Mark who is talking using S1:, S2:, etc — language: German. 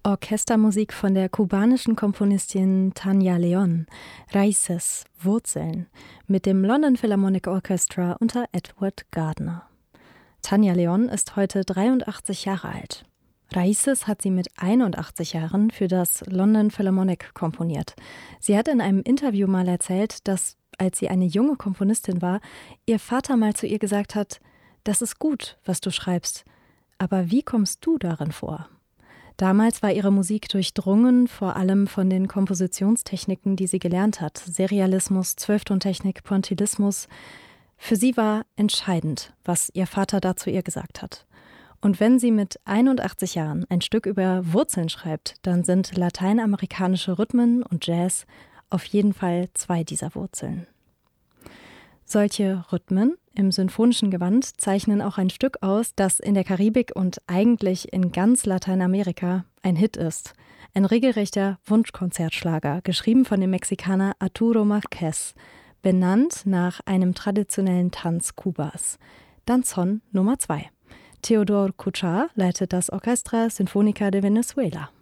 S1: Orchestermusik von der kubanischen Komponistin Tania León, Raíces, Wurzeln, mit dem London Philharmonic Orchestra unter Edward Gardner. Tania León ist heute 83 Jahre alt. Raíces hat sie mit 81 Jahren für das London Philharmonic komponiert. Sie hat in einem Interview mal erzählt, dass, als sie eine junge Komponistin war, ihr Vater mal zu ihr gesagt hat: „Das ist gut, was du schreibst, aber wie kommst du darin vor?“ Damals war ihre Musik durchdrungen, vor allem von den Kompositionstechniken, die sie gelernt hat. Serialismus, Zwölftontechnik, Pointillismus. Für sie war entscheidend, was ihr Vater da zu ihr gesagt hat. Und wenn sie mit 81 Jahren ein Stück über Wurzeln schreibt, dann sind lateinamerikanische Rhythmen und Jazz auf jeden Fall zwei dieser Wurzeln. Solche Rhythmen im sinfonischen Gewand zeichnen auch ein Stück aus, das in der Karibik und eigentlich in ganz Lateinamerika ein Hit ist. Ein regelrechter Wunschkonzertschlager, geschrieben von dem Mexikaner Arturo Márquez, benannt nach einem traditionellen Tanz Kubas. Danzón Nummer 2. Theodor Cuchar leitet das Orquestra Sinfónica de Venezuela.